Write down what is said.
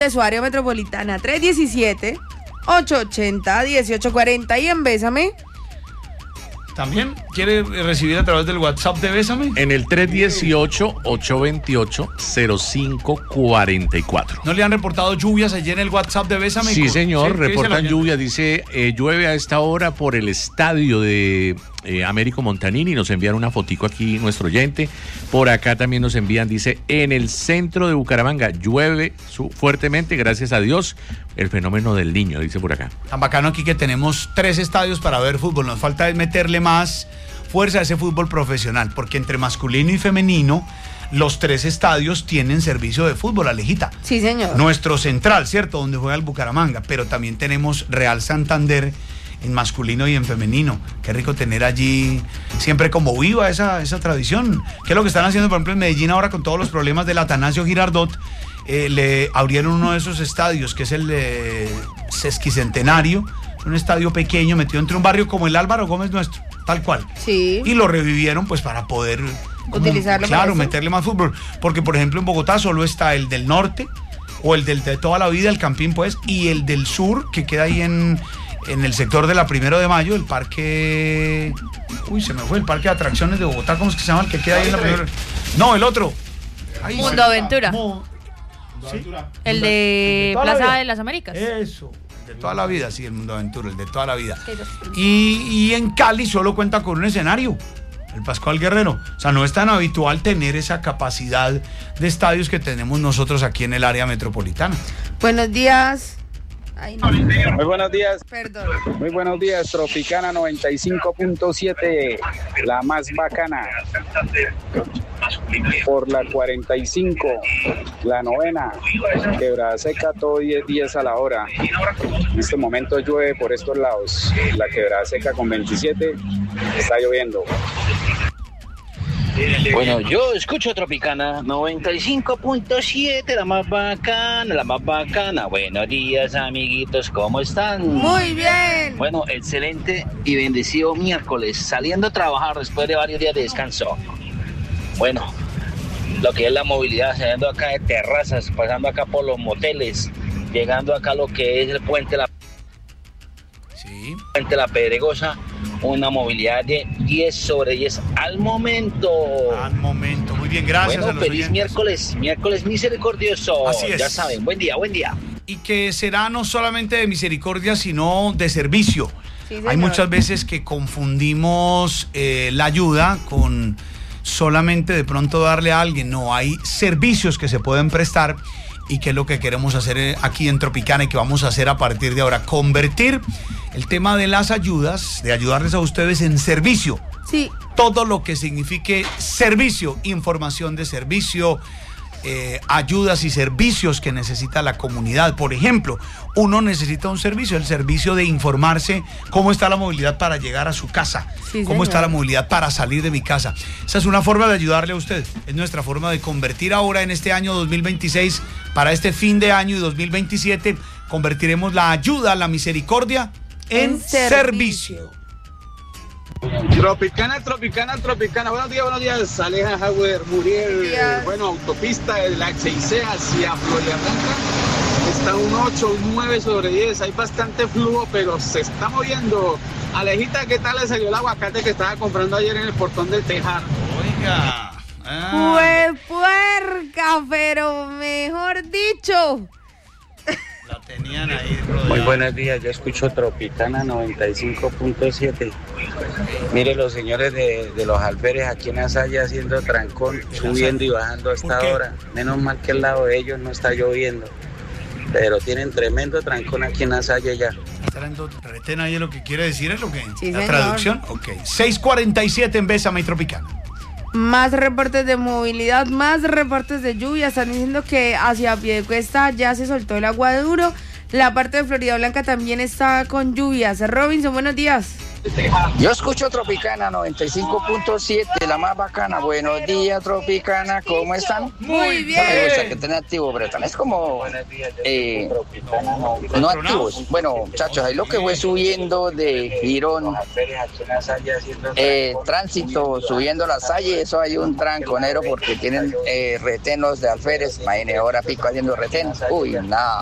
de su área metropolitana, 317-880-1840. Y en Bésame. ¿También quiere recibir a través del WhatsApp de Bésame? En el 318-828-0544. ¿No le han reportado lluvias allí en el WhatsApp de Bésame? Sí, señor, ¿Qué reportan dice lluvia. Dice, llueve a esta hora por el estadio de Américo Montanini. Nos envían una fotico aquí nuestro oyente. Por acá también nos envían, dice, en el centro de Bucaramanga llueve fuertemente, gracias a Dios. El fenómeno del Niño, dice por acá. Tan bacano aquí que tenemos 3 estadios para ver fútbol. Nos falta es meterle más fuerza a ese fútbol profesional, porque entre masculino y femenino, los 3 estadios tienen servicio de fútbol, Alejita. Sí, señor. Nuestro central, ¿cierto? Donde juega el Bucaramanga, pero también tenemos Real Santander en masculino y en femenino. Qué rico tener allí siempre como viva esa tradición. ¿Qué es lo que están haciendo, por ejemplo, en Medellín ahora con todos los problemas del Atanasio Girardot? Le abrieron uno de esos estadios, que es el Sesquicentenario, un estadio pequeño metido entre un barrio como el Álvaro Gómez nuestro, tal cual. Sí. Y lo revivieron pues para poder utilizarlo. Claro, meterle más fútbol. Porque, por ejemplo, en Bogotá solo está el del norte, o el de toda la vida, el Campín, pues, y el del sur, que queda ahí en el sector de la 1 de Mayo, el parque... Uy, se me fue, el parque de atracciones de Bogotá, ¿cómo es que se llama el que queda ahí en la 1? No, el otro. Ahí, Mundo Aventura. ¿Sí? El de Plaza de las Américas. Eso, el de toda la vida, sí, el Mundo Aventura, el de toda la vida. Y en Cali solo cuenta con un escenario, el Pascual Guerrero. O sea, no es tan habitual tener esa capacidad de estadios que tenemos nosotros aquí en el área metropolitana. Buenos días. Ay, no. Muy buenos días. Perdón. Muy buenos días, Tropicana 95.7, la más bacana. Por la 45, la 9ª, Quebrada Seca, todo 10 a la hora. En este momento llueve por estos lados. La Quebrada Seca con 27, está lloviendo. Bueno, yo escucho Tropicana 95.7, la más bacana, la más bacana. Buenos días, amiguitos, ¿cómo están? Muy bien. Bueno, excelente y bendecido miércoles, saliendo a trabajar después de varios días de descanso. Bueno, lo que es la movilidad, saliendo acá de terrazas, pasando acá por los moteles, llegando acá a lo que es el puente Puente La Pedregosa, una movilidad de 10 sobre 10 al momento. Al momento, muy bien, gracias. Bueno, a los feliz oyentes. miércoles misericordioso. Así es. Ya saben, buen día. Y que será no solamente de misericordia, sino de servicio. Sí, hay muchas veces que confundimos la ayuda con solamente de pronto darle a alguien. No, hay servicios que se pueden prestar y que es lo que queremos hacer aquí en Tropicana y que vamos a hacer a partir de ahora, convertir el tema de las ayudas, de ayudarles a ustedes en servicio. Sí. Todo lo que signifique servicio, información de servicio, ayudas y servicios que necesita la comunidad. Por ejemplo, uno necesita un servicio, el servicio de informarse cómo está la movilidad para llegar a su casa, sí, cómo señor. está la movilidad para salir de mi casa. Esa es una forma de ayudarle a usted, es nuestra forma de convertir ahora en este año 2026, para este fin de año y 2027, convertiremos la ayuda, la misericordia en servicio. Tropicana. Buenos días. Aleja Hauer, Muriel. Bueno, autopista de la H&C hacia Florida Blanca. Está un 8, un 9 sobre 10. Hay bastante flujo, pero se está moviendo. Alejita, ¿qué tal le salió el aguacate que estaba comprando ayer en el portón del Tejar? Oiga. Fue puerca, pero mejor dicho. La tenían ahí rodeada. Muy buenos días, yo escucho Tropicana 95.7. Mire, los señores de los albergues aquí en Azaya haciendo trancón, subiendo y bajando a esta hora. Menos mal que al lado de ellos no está lloviendo, pero tienen tremendo trancón aquí en Azaya ya. Retén ahí lo que quiere decir, es lo que... Sí, la señor. traducción, ok. 6:47 en Bésame y Tropicana. Más reportes de movilidad, más reportes de lluvia. Están diciendo que hacia Piedecuesta ya se soltó el agua duro. La parte de Florida Blanca también está con lluvias. Robinson, buenos días. Yo escucho Tropicana 95.7, la más bacana. Buenos días, Tropicana, ¿cómo están? Muy bien. Me gusta que estén activos, Bretan. Es como no activos. Bueno, muchachos, ahí lo que fue subiendo de Girón, tránsito, subiendo la Salle, eso hay un tranconero porque tienen retén los de alférez. Imagínate, ahora pico haciendo retén. Uy, nada.